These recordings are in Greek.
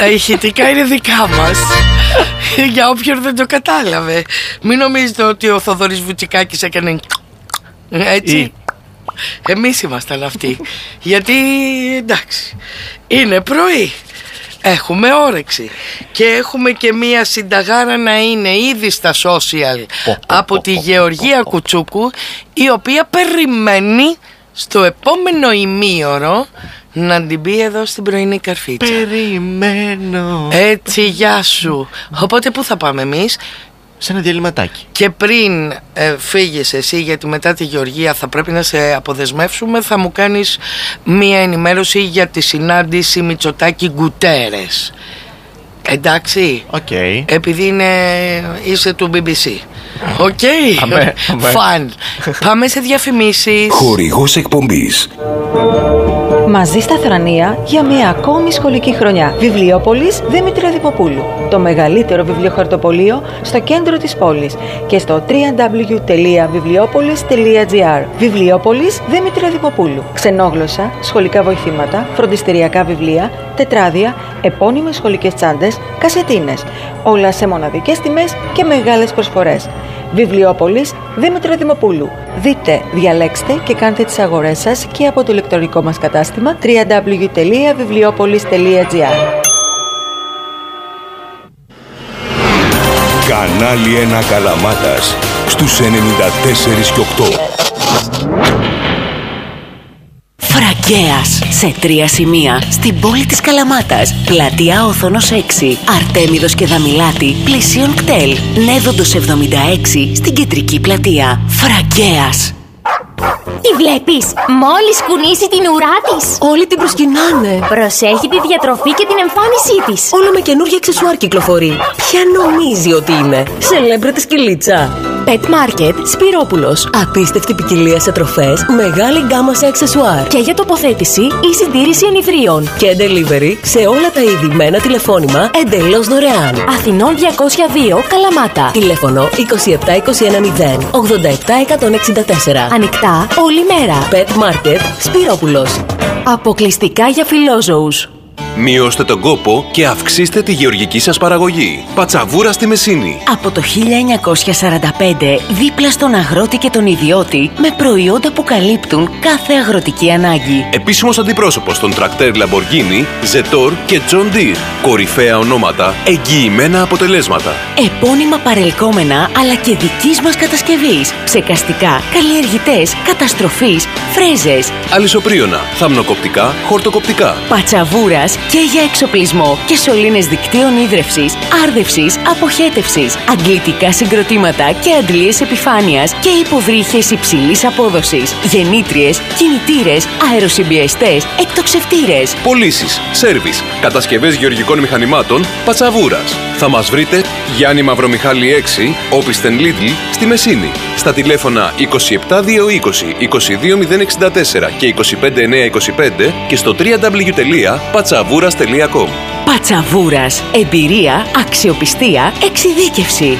Τα ηχητικά είναι δικά μας. Για όποιον δεν το κατάλαβε. Μην νομίζετε ότι ο Θοδωρής Βουτσικάκης έκανε έτσι. Εμείς ήμασταν αυτοί. Γιατί εντάξει, είναι πρωί, έχουμε όρεξη και έχουμε και μία συνταγάρα να είναι ήδη στα social από τη Γεωργία Κουτσούκου, η οποία περιμένει στο επόμενο ημίωρο να την πει εδώ στην πρωινή καρφίτσα. Περιμένω. Έτσι, γεια σου. Οπότε πού θα πάμε εμείς? Σε ένα διαλυματάκι. Και πριν φύγεις εσύ, γιατί μετά τη Γεωργία θα πρέπει να σε αποδεσμεύσουμε, θα μου κάνεις μία ενημέρωση για τη συνάντηση Μητσοτάκη-Γκουτέρες. Εντάξει. Okay. Επειδή είσαι του BBC. Οκ. Φαν. Πάμε σε διαφημίσεις. Χορηγός εκπομπής. Μαζί στα Θρανία για μια ακόμη σχολική χρονιά. Βιβλιόπολης Δήμητρα Δημοπούλου. Το μεγαλύτερο βιβλιοχαρτοπωλείο στο κέντρο της πόλης και στο www.βιβλιόπολης.gr. Βιβλιόπολης Δήμητρα Δημοπούλου. Ξενόγλωσσα, σχολικά βοηθήματα, φροντιστεριακά βιβλία, τετράδια, επώνυμες σχολικές τσάντες, κασετίνες. Όλα σε μοναδικές τιμές και μεγάλες προσφορές. Βιβλιόπολης Δήμητρα Δημοπούλου. Δείτε, διαλέξτε και κάντε τις αγορές σας και από το ηλεκτρονικό μας κατάστημα www.βιβλιόπολης.gr. Κανάλι 1 Καλαμάτας στους 94 και 8. Φραγκέας σε 3 σημεία στην πόλη της Καλαμάτας. Πλατεία Όθωνος 6, Αρτέμιδος και Δαμιλάτη, πλησίον κτέλ. Νέδοντος 76 στην κεντρική πλατεία. Φραγκέας. Τη βλέπεις? Μόλις κουνήσει την ουρά της, όλοι την προσκυνάνε. Προσέχει τη διατροφή και την εμφάνισή της. Όλο με καινούργια αξεσουάρ κυκλοφορεί. Ποια νομίζει ότι είναι? Σελέμπρετη σκυλίτσα. Pet Market Σπυρόπουλος. Απίστευτη ποικιλία σε τροφές, μεγάλη γκάμα σε αξεσουάρ. Και για τοποθέτηση ή συντήρηση ενιδρίων. Και delivery σε όλα τα είδη με ένα τηλεφώνημα εντελώς δωρεάν. Αθηνών 202 Καλαμάτα. Τηλέφωνο 27210 87164. Ανοιχτά όλη μέρα. Pet Market Σπυρόπουλος. Αποκλειστικά για φιλόζωους. Μειώστε τον κόπο και αυξήστε τη γεωργική σας παραγωγή. Πατσαβούρα στη Μεσίνη. Από το 1945 δίπλα στον αγρότη και τον ιδιώτη, με προϊόντα που καλύπτουν κάθε αγροτική ανάγκη. Επίσημος αντιπρόσωπος των τρακτέρ Lamborghini, Zetor και John Deere. Κορυφαία ονόματα, εγγυημένα αποτελέσματα. Επώνυμα παρελκόμενα αλλά και δικής μας κατασκευής. Ψεκαστικά, καλλιεργητές, καταστροφής, φρέζες. Αλυσοπρίωνα, θαμνοκοπτικά, χορτοκοπτικά. Πατσαβούρας και για εξοπλισμό και σωλήνες δικτύων ίδρευσης, άρδευσης, αποχέτευσης, αγγλιτικά συγκροτήματα και αντλίες επιφάνειας και υποβρύχες υψηλής απόδοσης, γεννήτριες, κινητήρες, αεροσυμπιεστές, εκτοξευτήρες. Πωλήσεις, σέρβις, κατασκευές γεωργικών μηχανημάτων, Πατσαβούρας. Θα μας βρείτε Γιάννη Μαυρομιχάλη 6, Όπιστεν Λίτλ, στη Μεσίνη. Στα τηλέφωνα 27220 22064 και 25925 και στο www.patsavouras.com. Πατσαβούρας. Εμπειρία, αξιοπιστία, εξειδίκευση.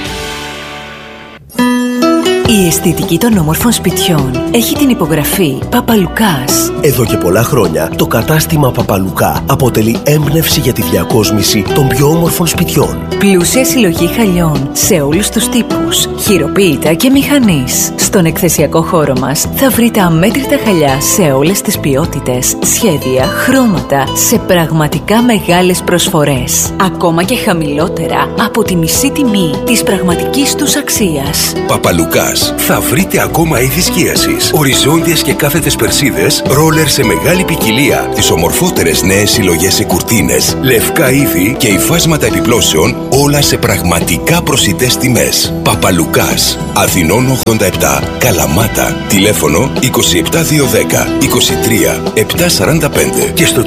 Η αισθητική των όμορφων σπιτιών έχει την υπογραφή Παπαλουκάς. Εδώ και πολλά χρόνια το κατάστημα Παπαλουκά αποτελεί έμπνευση για τη διακόσμηση των πιο όμορφων σπιτιών. Πλούσια συλλογή χαλιών σε όλους τους τύπους, χειροποίητα και μηχανής. Στον εκθεσιακό χώρο μας θα βρείτε αμέτρητα χαλιά σε όλες τις ποιότητες, σχέδια, χρώματα, σε πραγματικά μεγάλες προσφορές. Ακόμα και χαμηλότερα από τη μισή τιμή της πραγματικής τους αξίας. Παπαλουκάς. Θα βρείτε ακόμα είδη σκίασης, οριζόντιες και κάθετες περσίδες, ρόλερ σε μεγάλη ποικιλία, τις ομορφότερες νέες συλλογές σε κουρτίνες, λευκά είδη και υφάσματα επιπλώσεων, όλα σε πραγματικά προσιτές τιμές. Παπαλουκάς. Αθηνών 87, Καλαμάτα. Τηλέφωνο 27210 23 745 και στο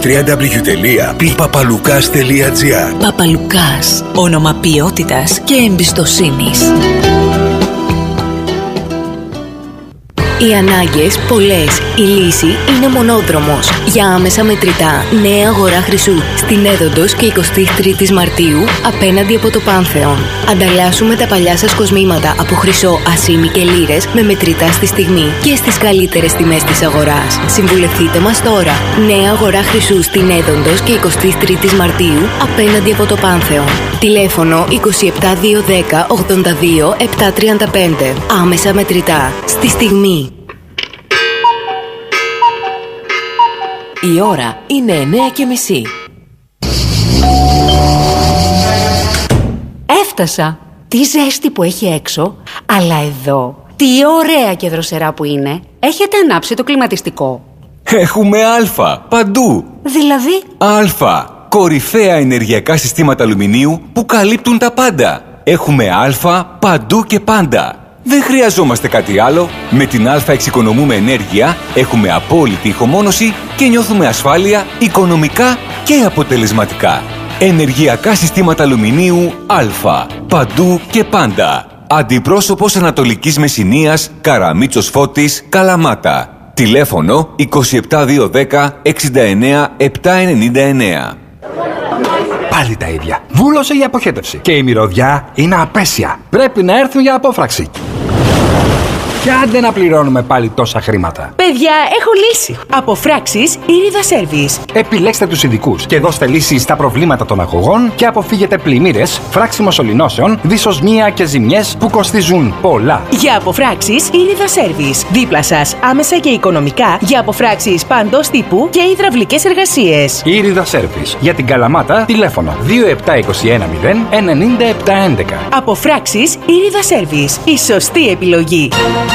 www.papalukas.gr. Παπαλουκάς. Όνομα ποιότητας και εμπιστοσύνης. Οι ανάγκες πολλές, η λύση είναι μονόδρομος. Για άμεσα μετρητά, νέα αγορά χρυσού στην Έδοντος και 23 Μαρτίου απέναντι από το Πάνθεον. Ανταλλάσσουμε τα παλιά σας κοσμήματα από χρυσό, ασήμι και λίρες με μετρητά στη στιγμή και στις καλύτερες τιμές της αγοράς. Συμβουλευτείτε μας τώρα. Νέα αγορά χρυσού στην Έδοντος και 23 Μαρτίου απέναντι από το Πάνθεον. Τηλέφωνο 27210 82 735. Άμεσα μετρητά. Στη στιγμή. Η ώρα είναι 9:30. Έφτασα. Τι ζέστη που έχει έξω, αλλά εδώ τι ωραία και δροσερά που είναι. Έχετε ανάψει το κλιματιστικό? Έχουμε Α παντού. Δηλαδή? Α. Κορυφαία ενεργειακά συστήματα αλουμινίου που καλύπτουν τα πάντα. Έχουμε Α παντού και πάντα. Δεν χρειαζόμαστε κάτι άλλο. Με την Α εξοικονομούμε ενέργεια, έχουμε απόλυτη ηχομόνωση και νιώθουμε ασφάλεια οικονομικά και αποτελεσματικά. Ενεργειακά συστήματα αλουμινίου Α. Παντού και πάντα. Αντιπρόσωπος Ανατολικής Μεσσηνίας, Καραμίτσος Φώτης, Καλαμάτα. Τηλέφωνο 27210 69 799. Πάλι τα ίδια. Βούλωσε για αποχέτευση. Και η μυρωδιά είναι απέσια. Πρέπει να έρθουν για απόφραξη. Και άντε να πληρώνουμε πάλι τόσα χρήματα. Παιδιά, έχω λύση. Αποφράξεις Ήριδα Service. Επιλέξτε τους ειδικούς και δώστε λύση στα προβλήματα των αγωγών και αποφύγετε πλημμύρες, φράξιμο σωληνώσεων, δυσοσμία και ζημιές που κοστίζουν πολλά. Για αποφράξεις Ήριδα Service. Δίπλα σας, άμεσα και οικονομικά, για αποφράξεις παντός τύπου και υδραυλικές εργασίες. Ήριδα Service. Για την Καλαμάτα, τηλέφωνο 27210 9711. Αποφράξεις Ήριδα Service. Η σωστή επιλογή.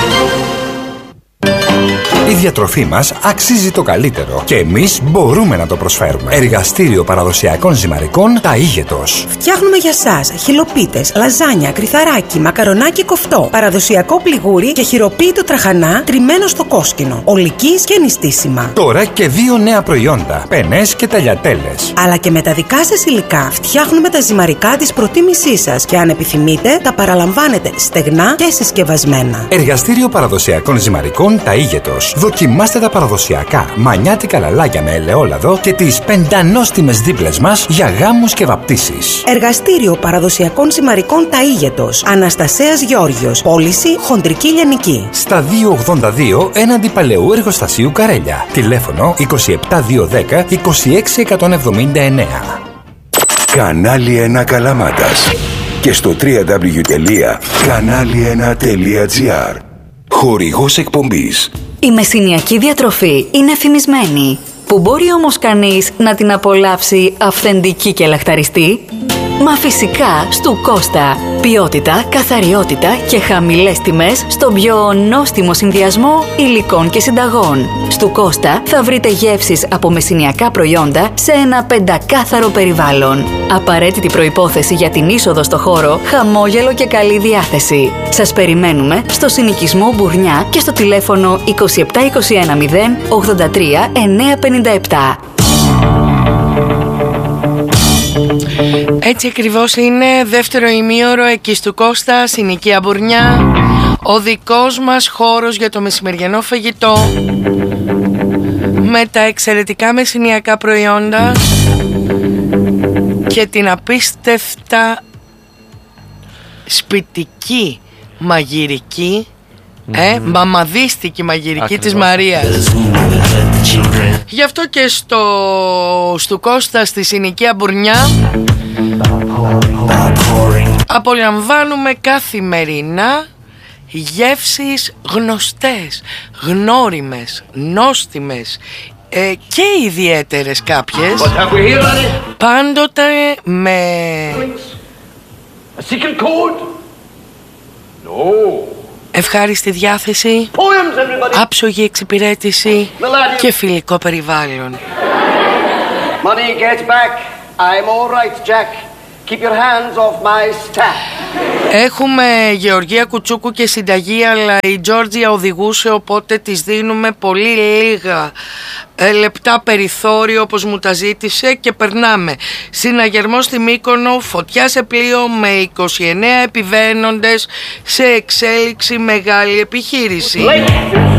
Η διατροφή μας αξίζει το καλύτερο και εμείς μπορούμε να το προσφέρουμε. Εργαστήριο παραδοσιακών ζυμαρικών Ταΐγετος. Φτιάχνουμε για σας χυλοπίτες, λαζάνια, κρυθαράκι, μακαρονάκι κοφτό, παραδοσιακό πληγούρι και χειροποίητο τραχανά τριμμένο στο κόσκινο, ολικής και νηστίσιμα. Τώρα και 2 νέα προϊόντα, πενές και ταλιατέλες. Αλλά και με τα δικά σας υλικά φτιάχνουμε τα ζυμαρικά της προτίμησής σας και αν επιθυμείτε τα παραλαμβάνετε στεγνά και συσκευασμένα. Εργαστήριο παραδοσιακών ζυμαρικών Ταΐγετος. Δοκιμάστε τα παραδοσιακά μανιάτικα λαλάκια με ελαιόλαδο και τις πεντανόστιμες δίπλες μας για γάμους και βαπτίσεις. Εργαστήριο παραδοσιακών ζυμαρικών Ταΐγετος. Αναστασέας Γεώργιος. Πώληση Χοντρική Λιανική. Στα 282 έναντι Παλαιού Εργοστασίου Καρέλια. Τηλέφωνο 27210 26179. Κανάλι 1 Καλαμάτας και στο www.kanali1.gr. Χορηγός εκπομπής. Η μεσσηνιακή διατροφή είναι φημισμένη. Που μπορεί όμως κανείς να την απολαύσει αυθεντική και λαχταριστή? Μα φυσικά στου Κώστα. Ποιότητα, καθαριότητα και χαμηλές τιμές στον πιο νόστιμο συνδυασμό υλικών και συνταγών. Στου Κώστα θα βρείτε γεύσεις από μεσσηνιακά προϊόντα σε ένα πεντακάθαρο περιβάλλον. Απαραίτητη προϋπόθεση για την είσοδο στο χώρο, χαμόγελο και καλή διάθεση. Σας περιμένουμε στο συνοικισμό Μπουρνιά και στο τηλέφωνο 27210 83 957. Έτσι ακριβώς είναι, δεύτερο ημίωρο εκεί στου Κώστα, συνοικία Μπουρνιά, ο δικός μας χώρος για το μεσημεριανό φαγητό με τα εξαιρετικά μεσσηνιακά προϊόντα και την απίστευτα σπιτική μαγειρική, μαμαδίστικη μαγειρική της Μαρίας. Γι' αυτό και στου Κώστα στη συνοικία Μπουρνιά απολαμβάνουμε καθημερινά γεύσεις γνωστές, γνώριμες, νόστιμες και ιδιαίτερες κάποιες, πάντοτε με ευχάριστη διάθεση, άψογη εξυπηρέτηση και φιλικό περιβάλλον. Money gets back. I'm all right, Jack. Keep your hands off my staff. Έχουμε Γεωργία Κουτσούκου και συνταγή, αλλά η Τζόρτζια οδηγούσε, οπότε της δίνουμε πολύ λίγα λεπτά περιθώριο όπως μου τα ζήτησε και περνάμε. Συναγερμό στη Μύκονο, φωτιά σε πλοίο με 29 επιβαίνοντες, σε εξέλιξη μεγάλη επιχείρηση.